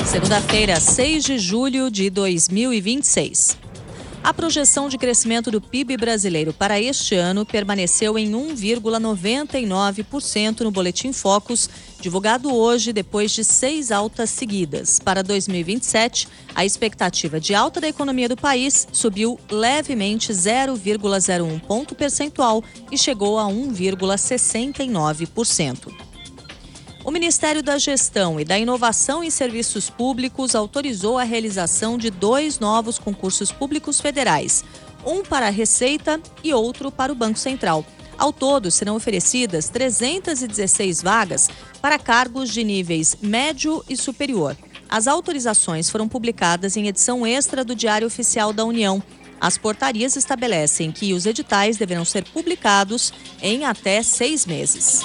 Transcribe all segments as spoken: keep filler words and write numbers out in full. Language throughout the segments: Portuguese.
Segunda-feira, seis de julho de dois mil e vinte e seis. A projeção de crescimento do P I B brasileiro para este ano permaneceu em um vírgula noventa e nove por cento no Boletim Focus, divulgado hoje depois de seis altas seguidas. Para dois mil e vinte e sete, a expectativa de alta da economia do país subiu levemente zero vírgula zero um ponto percentual e chegou a um vírgula sessenta e nove por cento. O Ministério da Gestão e da Inovação em Serviços Públicos autorizou a realização de dois novos concursos públicos federais, um para a Receita e outro para o Banco Central. Ao todo, serão oferecidas trezentas e dezesseis vagas para cargos de níveis médio e superior. As autorizações foram publicadas em edição extra do Diário Oficial da União. As portarias estabelecem que os editais deverão ser publicados em até seis meses.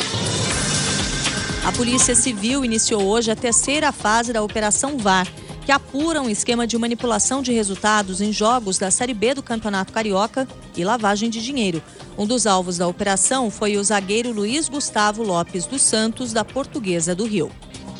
A Polícia Civil iniciou hoje a terceira fase da Operação V A R, que apura um esquema de manipulação de resultados em jogos da Série B do Campeonato Carioca e lavagem de dinheiro. Um dos alvos da operação foi o zagueiro Luiz Gustavo Lopes dos Santos, da Portuguesa do Rio.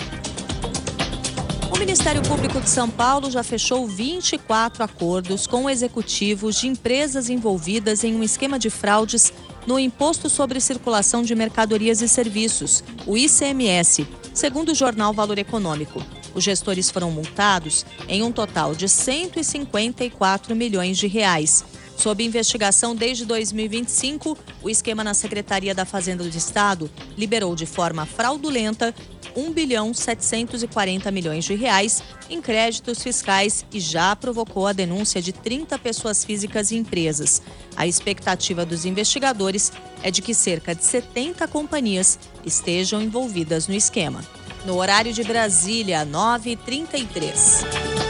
O Ministério Público de São Paulo já fechou vinte e quatro acordos com executivos de empresas envolvidas em um esquema de fraudes no Imposto sobre Circulação de Mercadorias e Serviços, o I C M S, segundo o jornal Valor Econômico. Os gestores foram multados em um total de cento e cinquenta e quatro milhões de reais. Sob investigação desde dois mil e vinte e cinco, o esquema na Secretaria da Fazenda do Estado liberou de forma fraudulenta um bilhão setecentos e quarenta milhões de reais em créditos fiscais e já provocou a denúncia de trinta pessoas físicas e empresas. A expectativa dos investigadores é de que cerca de setenta companhias estejam envolvidas no esquema. No horário de Brasília, nove e trinta e três.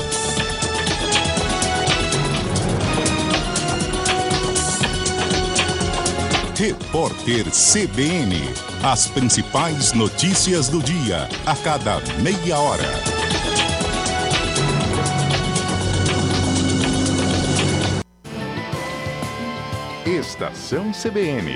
Repórter C B N. As principais notícias do dia, a cada meia hora. Estação C B N.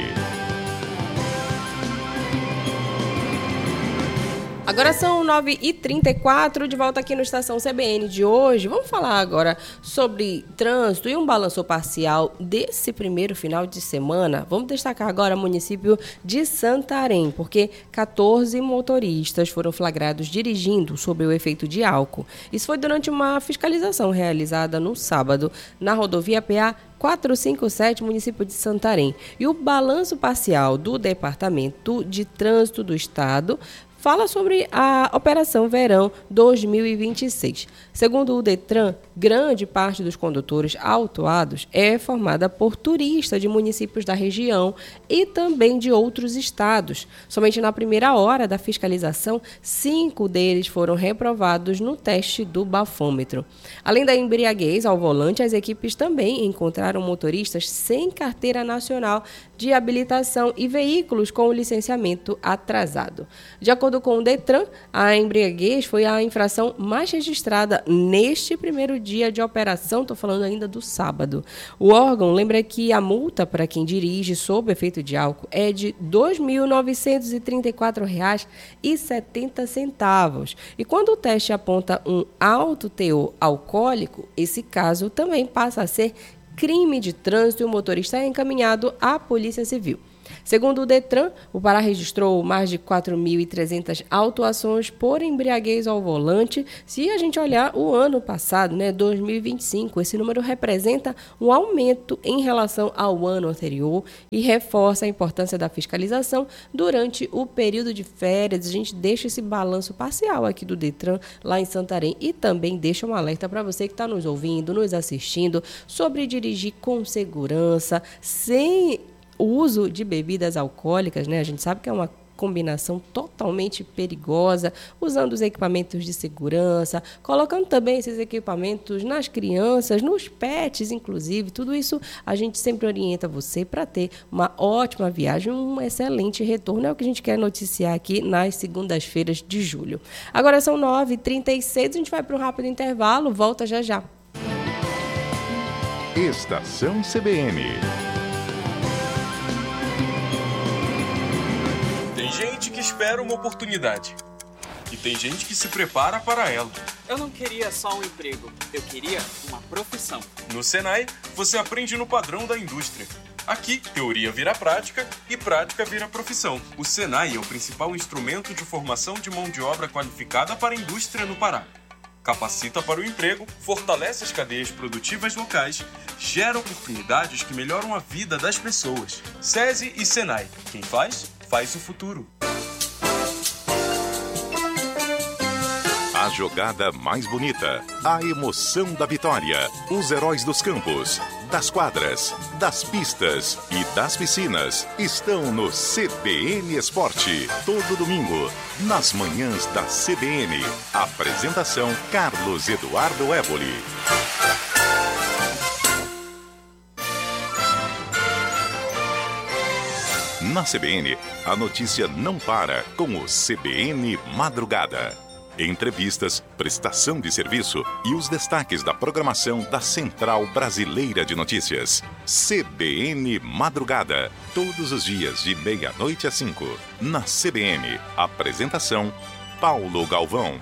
Agora são nove e trinta e quatro, de volta aqui no Estação C B N de hoje. Vamos falar agora sobre trânsito e um balanço parcial desse primeiro final de semana. Vamos destacar agora o município de Santarém, porque quatorze motoristas foram flagrados dirigindo sob o efeito de álcool. Isso foi durante uma fiscalização realizada no sábado na rodovia P A quatrocentos e cinquenta e sete, município de Santarém. E o balanço parcial do Departamento de Trânsito do Estado fala sobre a Operação Verão dois mil e vinte e seis. Segundo o Detran, grande parte dos condutores autuados é formada por turistas de municípios da região e também de outros estados. Somente na primeira hora da fiscalização, cinco deles foram reprovados no teste do bafômetro. Além da embriaguez ao volante, as equipes também encontraram motoristas sem carteira nacional de habilitação e veículos com licenciamento atrasado. De acordo com o Detran, a embriaguez foi a infração mais registrada neste primeiro dia de operação, estou falando ainda do sábado. O órgão lembra que a multa para quem dirige sob efeito de álcool é de dois mil novecentos e trinta e quatro reais e setenta centavos. E quando o teste aponta um alto teor alcoólico, esse caso também passa a ser crime de trânsito e o motorista é encaminhado à Polícia Civil. Segundo o Detran, o Pará registrou mais de quatro mil e trezentas autuações por embriaguez ao volante. Se a gente olhar o ano passado, né, dois mil e vinte e cinco, esse número representa um aumento em relação ao ano anterior e reforça a importância da fiscalização durante o período de férias. A gente deixa esse balanço parcial aqui do Detran lá em Santarém e também deixa um alerta para você que está nos ouvindo, nos assistindo, sobre dirigir com segurança, sem o uso de bebidas alcoólicas, né? A gente sabe que é uma combinação totalmente perigosa, usando os equipamentos de segurança, colocando também esses equipamentos nas crianças, nos pets, inclusive. Tudo isso a gente sempre orienta você para ter uma ótima viagem, um excelente retorno. É o que a gente quer noticiar aqui nas segundas-feiras de julho. Agora são nove e trinta e seis, a gente vai para um rápido intervalo, volta já já. Estação C B N. Tem gente que espera uma oportunidade. e tem gente que se prepara para ela. Eu não queria só um emprego, eu queria uma profissão. No Senai, você aprende no padrão da indústria. Aqui, teoria vira prática e prática vira profissão. O Senai é o principal instrumento de formação de mão de obra qualificada para a indústria no Pará. Capacita para o emprego, fortalece as cadeias produtivas locais, gera oportunidades que melhoram a vida das pessoas. SESI e Senai. Quem faz, faz o futuro. A jogada mais bonita, a emoção da vitória, os heróis dos campos, das quadras, das pistas e das piscinas estão no C B N Esporte. Todo domingo, nas manhãs da C B N. Apresentação Carlos Eduardo Évoli. Na C B N, a notícia não para com o C B N Madrugada. Entrevistas, prestação de serviço e os destaques da programação da Central Brasileira de Notícias. C B N Madrugada, todos os dias de meia-noite às cinco. Na C B N, apresentação Paulo Galvão.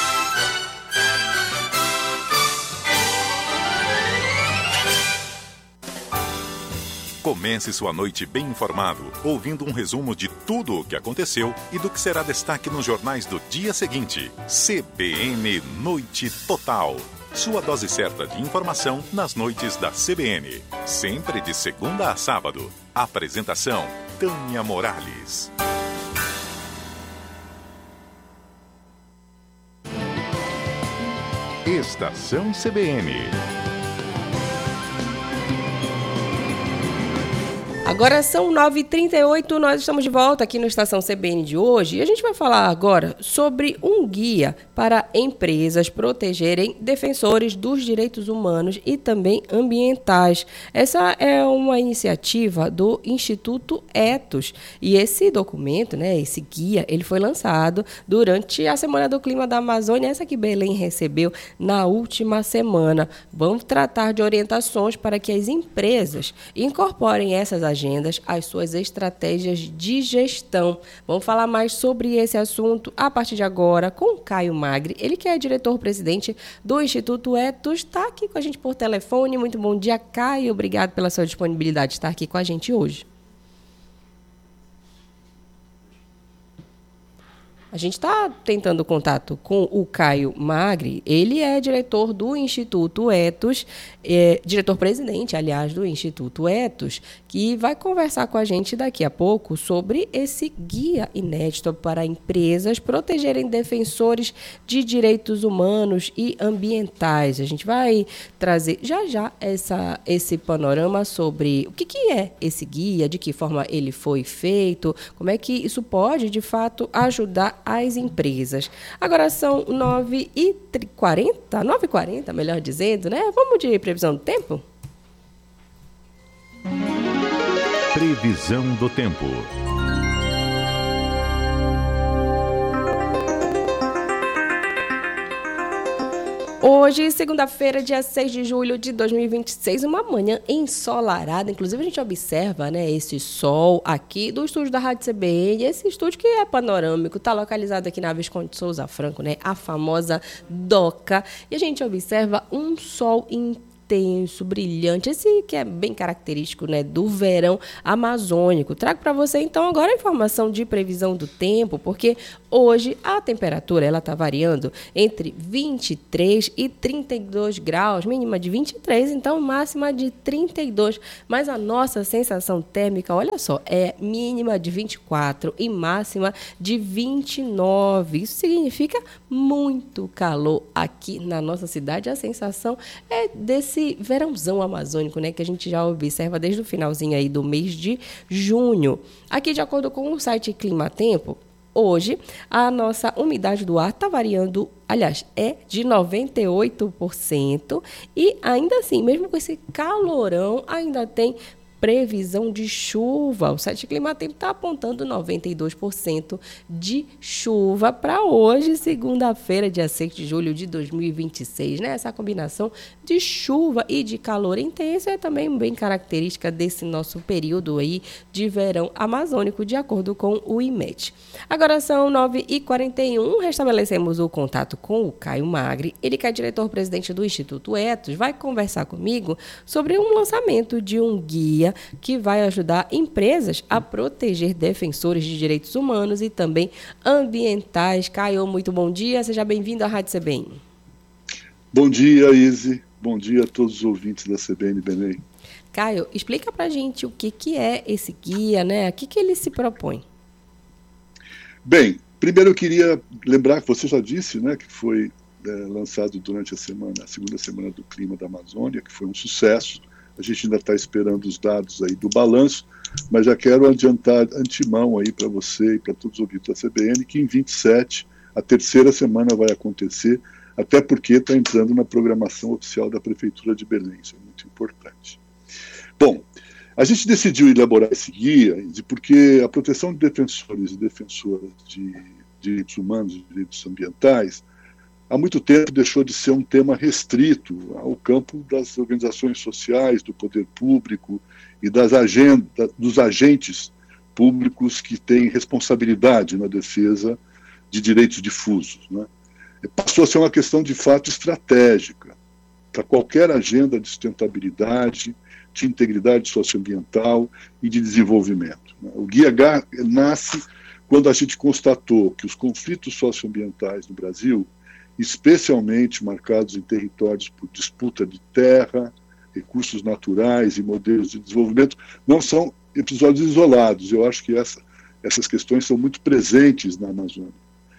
Comece sua noite bem informado, ouvindo um resumo de tudo o que aconteceu e do que será destaque nos jornais do dia seguinte. C B N Noite Total. Sua dose certa de informação nas noites da C B N. Sempre de segunda a sábado. Apresentação Tânia Morales. Estação C B N. Agora são nove e trinta e oito, nós estamos de volta aqui no Estação C B N de hoje e a gente vai falar agora sobre um guia para empresas protegerem defensores dos direitos humanos e também ambientais. Essa é uma iniciativa do Instituto Etos e esse documento, né, esse guia, ele foi lançado durante a Semana do Clima da Amazônia, essa que Belém recebeu na última semana. Vamos tratar de orientações para que as empresas incorporem essas agendas as suas estratégias de gestão. Vamos falar mais sobre esse assunto a partir de agora com Caio Magri, ele que é diretor-presidente do Instituto Etos, está aqui com a gente por telefone. Muito bom dia, Caio. Obrigado pela sua disponibilidade de estar aqui com a gente hoje. A gente está tentando contato com o Caio Magri, ele é diretor do Instituto Etos, é, diretor-presidente, aliás, do Instituto Etos, que vai conversar com a gente daqui a pouco sobre esse guia inédito para empresas protegerem defensores de direitos humanos e ambientais. A gente vai trazer já já essa, esse panorama sobre o que, que é esse guia, de que forma ele foi feito, como é que isso pode, de fato, ajudar as empresas. Agora são nove e quarenta, nove e quarenta, melhor dizendo, né? Vamos de previsão do tempo? Previsão do tempo. Hoje, segunda-feira, dia seis de julho de dois mil e vinte e seis, uma manhã ensolarada. Inclusive, a gente observa, né, esse sol aqui do estúdio da Rádio C B N. Esse estúdio que é panorâmico, está localizado aqui na Visconde de Souza Franco, né, a famosa Doca. E a gente observa um sol intenso, intenso, brilhante, esse que é bem característico, né, do verão amazônico. Trago para você, então, agora a informação de previsão do tempo, porque hoje a temperatura ela está variando entre vinte e três e trinta e dois graus, mínima de vinte e três, então máxima de trinta e dois. Mas a nossa sensação térmica, olha só, é mínima de vinte e quatro e máxima de vinte e nove. Isso significa muito calor aqui na nossa cidade. A sensação é desse esse verãozão amazônico, né, que a gente já observa desde o finalzinho aí do mês de junho. Aqui, de acordo com o site Clima Tempo, hoje a nossa umidade do ar está variando, aliás, é de noventa e oito por cento e ainda assim, mesmo com esse calorão, ainda tem previsão de chuva. O site Climatempo está apontando noventa e dois por cento de chuva para hoje, segunda-feira, dia seis de julho de dois mil e vinte e seis. Né? Essa combinação de chuva e de calor intenso é também bem característica desse nosso período aí de verão amazônico, de acordo com o I M E T. Agora são nove e quarenta e um, restabelecemos o contato com o Caio Magri, ele que é diretor-presidente do Instituto Ethos, vai conversar comigo sobre um lançamento de um guia que vai ajudar empresas a proteger defensores de direitos humanos e também ambientais. Caio, muito bom dia, seja bem-vindo à Rádio C B N. Bom dia, Izzy. Bom dia a todos os ouvintes da C B N Belém. Caio, explica pra gente o que, que é esse guia, né? O que, que ele se propõe? Bem, primeiro eu queria lembrar que você já disse, né, que foi é, lançado durante a semana, a segunda semana do clima da Amazônia, que foi um sucesso. A gente ainda está esperando os dados aí do balanço, mas já quero adiantar antemão aí para você e para todos os ouvintes da C B N que em vinte e sete, a terceira semana vai acontecer, até porque está entrando na programação oficial da Prefeitura de Belém, isso é muito importante. Bom, a gente decidiu elaborar esse guia porque a proteção de defensores e defensoras de direitos humanos e direitos ambientais há muito tempo deixou de ser um tema restrito ao campo das organizações sociais, do poder público e das agendas, dos agentes públicos que têm responsabilidade na defesa de direitos difusos, né? Passou a ser uma questão de fato estratégica para qualquer agenda de sustentabilidade, de integridade socioambiental e de desenvolvimento. O Guia nasce quando a gente constatou que os conflitos socioambientais no Brasil, especialmente marcados em territórios por disputa de terra, recursos naturais e modelos de desenvolvimento, não são episódios isolados. Eu acho que essa, essas questões são muito presentes na Amazônia.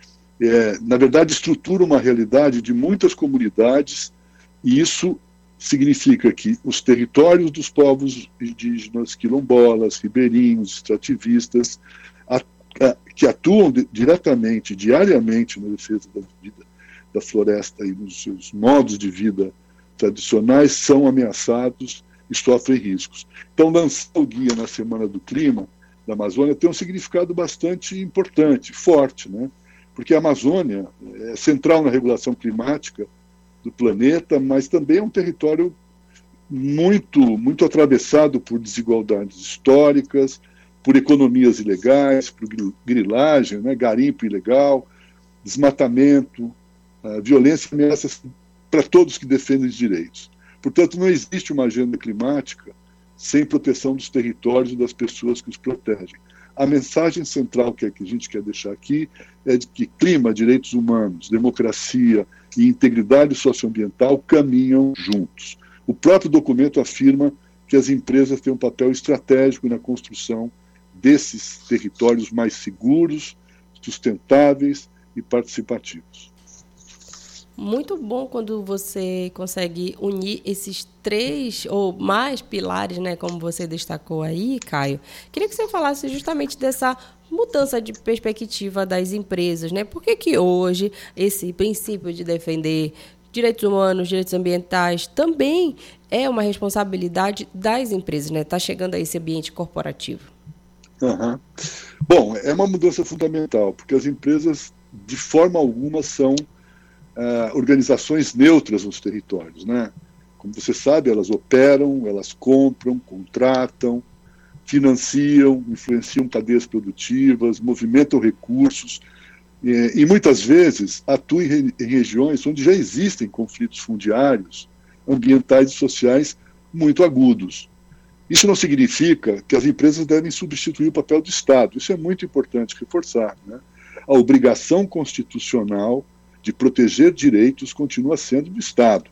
É, na verdade, estrutura uma realidade de muitas comunidades, e isso significa que os territórios dos povos indígenas, quilombolas, ribeirinhos, extrativistas, a, a, que atuam de, diretamente, diariamente na defesa da vida da floresta e nos seus modos de vida tradicionais, são ameaçados e sofrem riscos. Então, lançar o guia na Semana do Clima da Amazônia tem um significado bastante importante, forte, né? Porque a Amazônia é central na regulação climática do planeta, mas também é um território muito, muito atravessado por desigualdades históricas, por economias ilegais, por grilagem, né? Garimpo ilegal, desmatamento, a violência e ameaças para todos que defendem os direitos. Portanto, não existe uma agenda climática sem proteção dos territórios e das pessoas que os protegem. A mensagem central que a gente quer deixar aqui é de que clima, direitos humanos, democracia e integridade socioambiental caminham juntos. O próprio documento afirma que as empresas têm um papel estratégico na construção desses territórios mais seguros, sustentáveis e participativos. Muito bom quando você consegue unir esses três ou mais pilares, né, como você destacou aí, Caio. Queria que você falasse justamente dessa mudança de perspectiva das empresas, né? Por que que hoje esse princípio de defender direitos humanos, direitos ambientais, também é uma responsabilidade das empresas, né? Está chegando a esse ambiente corporativo. Uhum. Bom, é uma mudança fundamental, porque as empresas, de forma alguma, são Uh, organizações neutras nos territórios, né? Como você sabe, elas operam, elas compram, contratam, financiam, influenciam cadeias produtivas, movimentam recursos e, e muitas vezes atuam em, re, em regiões onde já existem conflitos fundiários, ambientais e sociais muito agudos. Isso não significa que as empresas devem substituir o papel do Estado. Isso é muito importante reforçar, né? A obrigação constitucional de proteger direitos continua sendo do Estado.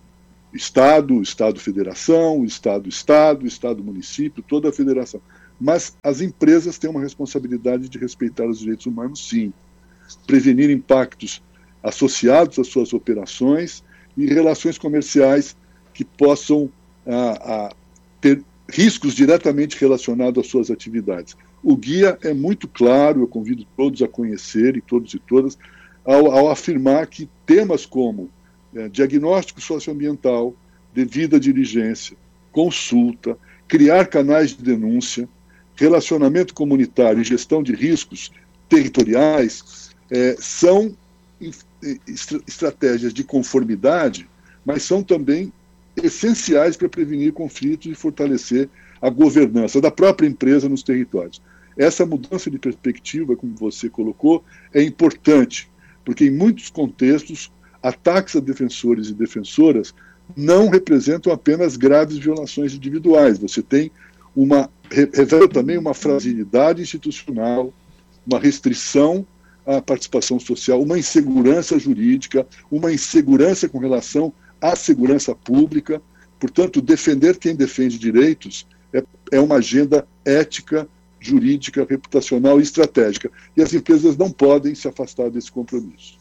Estado, Estado-Federação, Estado-Estado, Estado-Município, toda a federação. Mas as empresas têm uma responsabilidade de respeitar os direitos humanos, sim. Prevenir impactos associados às suas operações e relações comerciais que possam ah, ah, ter riscos diretamente relacionados às suas atividades. O guia é muito claro, eu convido todos a conhecerem, todos e todas, Ao, ao afirmar que temas como é, diagnóstico socioambiental, devida diligência, consulta, criar canais de denúncia, relacionamento comunitário e gestão de riscos territoriais é, são estratégias de conformidade, mas são também essenciais para prevenir conflitos e fortalecer a governança da própria empresa nos territórios. Essa mudança de perspectiva, como você colocou, é importante, porque em muitos contextos, ataques a defensores e defensoras não representam apenas graves violações individuais. Você tem uma, revela também uma fragilidade institucional, uma restrição à participação social, uma insegurança jurídica, uma insegurança com relação à segurança pública. Portanto, defender quem defende direitos é, é uma agenda ética, jurídica, reputacional e estratégica. E as empresas não podem se afastar desse compromisso.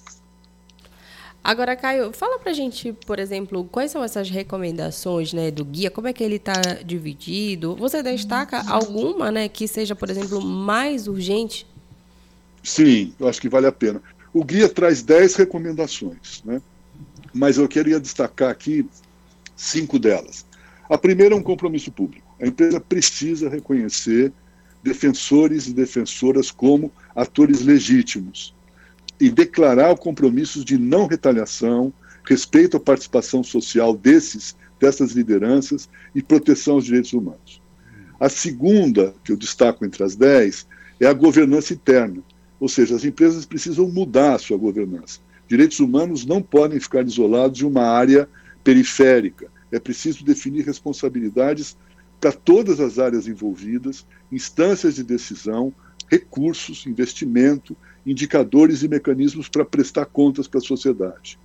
Agora, Caio, fala pra gente, por exemplo, quais são essas recomendações, né, do guia, como é que ele está dividido? Você destaca alguma, né, que seja, por exemplo, mais urgente? Sim, eu acho que vale a pena. O guia traz dez recomendações, né, mas eu queria destacar aqui cinco delas. A primeira é um compromisso público. A empresa precisa reconhecer defensores e defensoras como atores legítimos e declarar compromissos de não retaliação, respeito à participação social desses, dessas lideranças e proteção aos direitos humanos. A segunda, que eu destaco entre as dez, é a governança interna, ou seja, as empresas precisam mudar a sua governança. Direitos humanos não podem ficar isolados de uma área periférica. É preciso definir responsabilidades para todas as áreas envolvidas, instâncias de decisão, recursos, investimento, indicadores e mecanismos para prestar contas para a sociedade.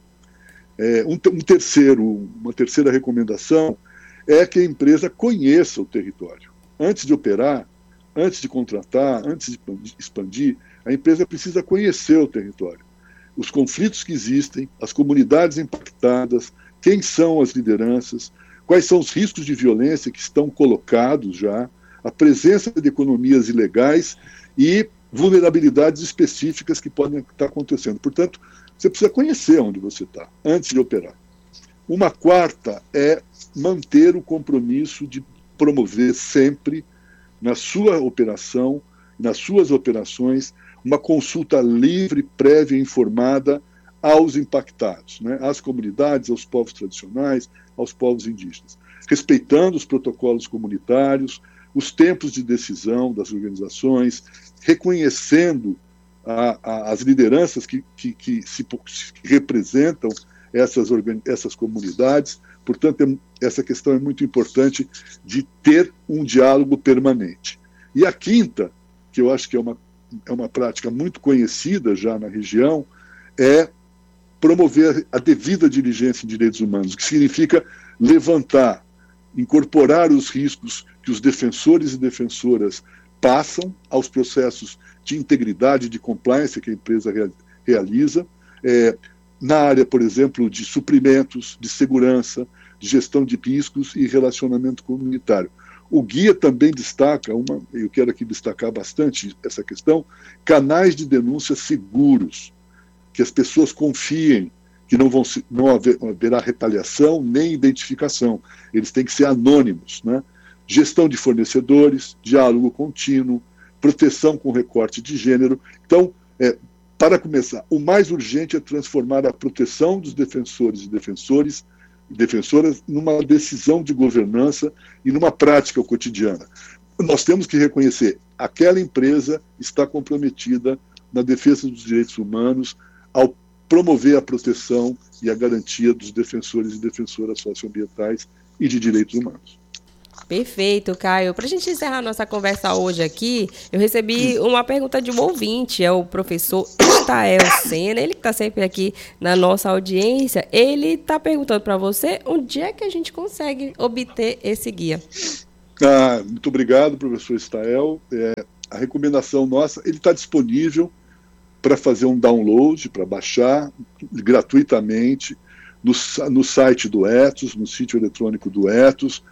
É, um, um terceiro, uma terceira recomendação é que a empresa conheça o território. Antes de operar, antes de contratar, antes de expandir, a empresa precisa conhecer o território. Os conflitos que existem, as comunidades impactadas, quem são as lideranças, quais são os riscos de violência que estão colocados já, a presença de economias ilegais e vulnerabilidades específicas que podem estar acontecendo. Portanto, você precisa conhecer onde você está, antes de operar. Uma quarta é manter o compromisso de promover sempre, na sua operação, nas suas operações, uma consulta livre, prévia e informada aos impactados, né? Às comunidades, aos povos tradicionais, aos povos indígenas, respeitando os protocolos comunitários, os tempos de decisão das organizações, reconhecendo a, a, as lideranças que, que, que, se, que representam essas, essas comunidades. Portanto, é, essa questão é muito importante de ter um diálogo permanente. E a quinta, que eu acho que é uma, é uma prática muito conhecida já na região, é promover a devida diligência em direitos humanos, o que significa levantar, incorporar os riscos que os defensores e defensoras passam aos processos de integridade e de compliance que a empresa realiza, é, na área, por exemplo, de suprimentos, de segurança, de gestão de riscos e relacionamento comunitário. O guia também destaca, uma, eu quero aqui destacar bastante essa questão, canais de denúncia seguros, que as pessoas confiem, que não, vão, não haver, haverá retaliação nem identificação. Eles têm que ser anônimos, né? Gestão de fornecedores, diálogo contínuo, proteção com recorte de gênero. Então, é, para começar, o mais urgente é transformar a proteção dos defensores e defensores e defensoras numa decisão de governança e numa prática cotidiana. Nós temos que reconhecer, aquela empresa está comprometida na defesa dos direitos humanos ao promover a proteção e a garantia dos defensores e defensoras socioambientais e de direitos humanos. Perfeito, Caio. Para a gente encerrar a nossa conversa hoje aqui, eu recebi uma pergunta de um ouvinte, é o professor Estael Sena, ele que está sempre aqui na nossa audiência. Ele está perguntando para você onde é que a gente consegue obter esse guia. Ah, muito obrigado, professor Estael. É, a recomendação nossa, ele está disponível para fazer um download, para baixar gratuitamente no, no site do Ethos, no sítio eletrônico do Ethos,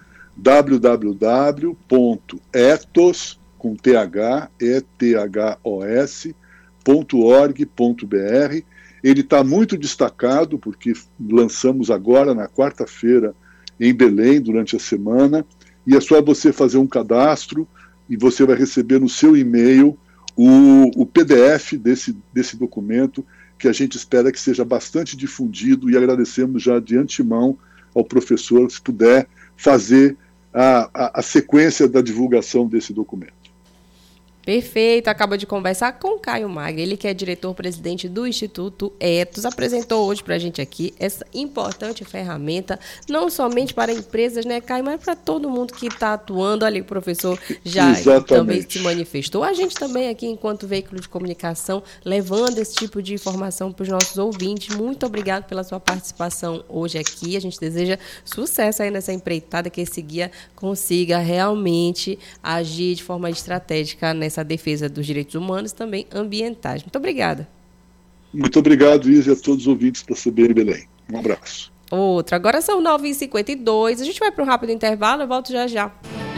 w w w ponto ethos com th, e t h o s ponto org ponto b r. Ele está muito destacado porque lançamos agora na quarta-feira em Belém durante a semana, e é só você fazer um cadastro e você vai receber no seu e-mail o, o P D F desse, desse documento, que a gente espera que seja bastante difundido, e agradecemos já de antemão ao professor se puder fazer a, a, a sequência da divulgação desse documento. Perfeito, acaba de conversar com Caio Magri, ele que é diretor-presidente do Instituto Ethos, apresentou hoje para a gente aqui essa importante ferramenta, não somente para empresas, né, Caio, mas para todo mundo que está atuando ali. O professor já Exatamente. Também se manifestou. A gente também aqui, enquanto veículo de comunicação, levando esse tipo de informação para os nossos ouvintes. Muito obrigado pela sua participação hoje aqui. A gente deseja sucesso aí nessa empreitada, que esse guia consiga realmente agir de forma estratégica nessa a defesa dos direitos humanos e também ambientais. Muito obrigada. Muito obrigado, Isa, e a todos os ouvintes da C B N Belém. Um abraço. Outra. Agora são nove e cinquenta e dois. A gente vai para um rápido intervalo. Eu volto já já.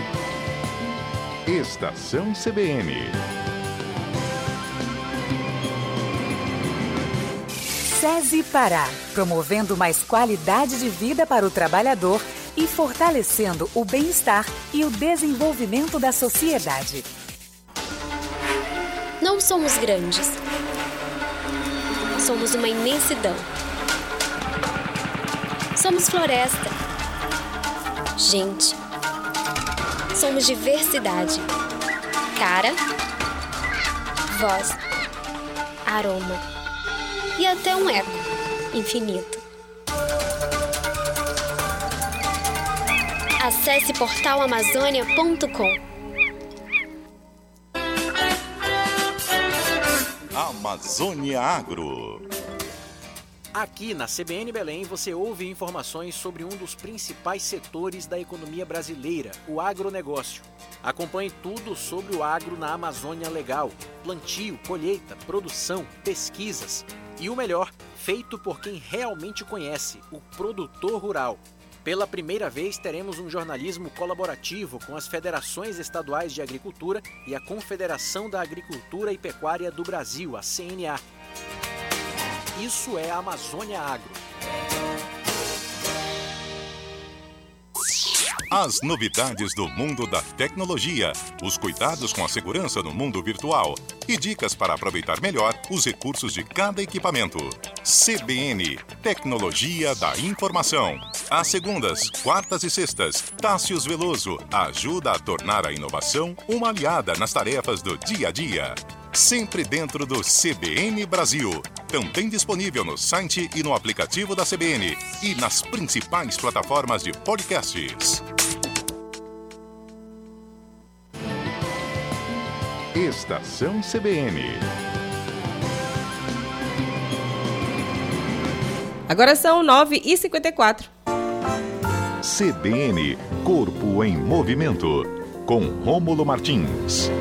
Estação C B N. SESI Pará, promovendo mais qualidade de vida para o trabalhador e fortalecendo o bem-estar e o desenvolvimento da sociedade. Não somos grandes. Somos uma imensidão. Somos floresta. Gente. Somos diversidade. Cara. Voz. Aroma. E até um eco infinito. Acesse portal amazônia ponto com. Amazônia Agro. Aqui na C B N Belém você ouve informações sobre um dos principais setores da economia brasileira, o agronegócio. Acompanhe tudo sobre o agro na Amazônia Legal: plantio, colheita, produção, pesquisas e o melhor, feito por quem realmente conhece, o produtor rural. Pela primeira vez, teremos um jornalismo colaborativo com as Federações Estaduais de Agricultura e a Confederação da Agricultura e Pecuária do Brasil, a C N A. Isso é a Amazônia Agro. As novidades do mundo da tecnologia, os cuidados com a segurança no mundo virtual e dicas para aproveitar melhor os recursos de cada equipamento. C B N, Tecnologia da Informação. Às segundas, quartas e sextas, Tássius Veloso ajuda a tornar a inovação uma aliada nas tarefas do dia a dia. Sempre dentro do C B N Brasil. Também disponível no site e no aplicativo da C B N e nas principais plataformas de podcasts. Estação C B N. Agora são nove e cinquenta e quatro. C B N, Corpo em Movimento, com Rômulo Martins.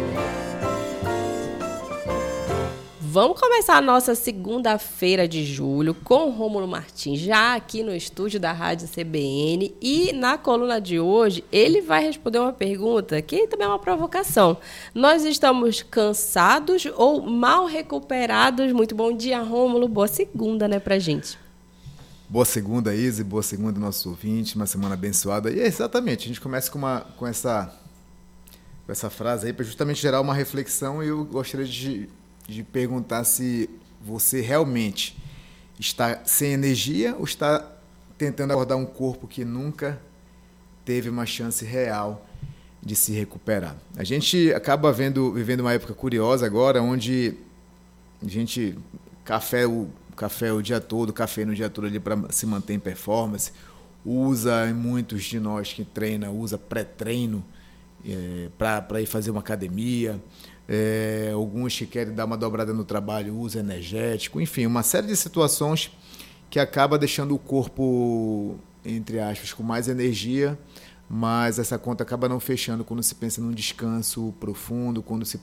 Vamos começar a nossa segunda-feira de julho com Rômulo Martins, já aqui no estúdio da Rádio C B N. E na coluna de hoje, ele vai responder uma pergunta que também é uma provocação. Nós estamos cansados ou mal recuperados? Muito bom dia, Rômulo. Boa segunda, né, pra gente. Boa segunda, Isa, boa segunda, nossos ouvintes, uma semana abençoada. E é exatamente, a gente começa com, uma, com, essa, com essa frase aí para justamente gerar uma reflexão, e eu gostaria de, de perguntar se você realmente está sem energia ou está tentando acordar um corpo que nunca teve uma chance real de se recuperar. A gente acaba vendo, vivendo uma época curiosa agora, onde a gente, café o café o dia todo, cafeína o dia todo ali para se manter em performance, usa, muitos de nós que treina, usa pré-treino é, para ir fazer uma academia, é, alguns que querem dar uma dobrada no trabalho, usa energético, enfim, uma série de situações que acaba deixando o corpo, entre aspas, com mais energia, mas essa conta acaba não fechando quando se pensa num descanso profundo, quando se